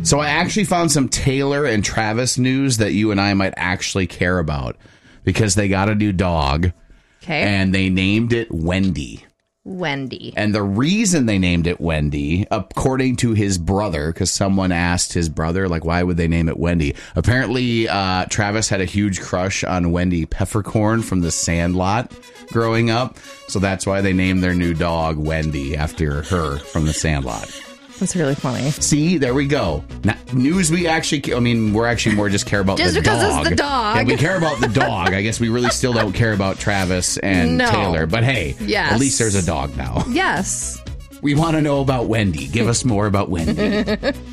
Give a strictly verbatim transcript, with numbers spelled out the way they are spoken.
So I actually found some Taylor and Travis news that you and I might actually care about because they got a new dog. Okay. And they named it Wendy. Wendy. And the reason they named it Wendy, according to his brother, because someone asked his brother, like, why would they name it Wendy? Apparently, uh, Travis had a huge crush on Wendy Peppercorn from The Sandlot growing up. So that's why they named their new dog Wendy after her from The Sandlot. That's really funny. See, there we go. Now, news we actually, I mean, we're actually more just care about just the dog. Just because it's the dog. Yeah, we care about the dog. I guess we really still don't care about Travis and no. Taylor. But hey, yes. at least there's a dog now. Yes. We want to know about Wendy. Give us more about Wendy.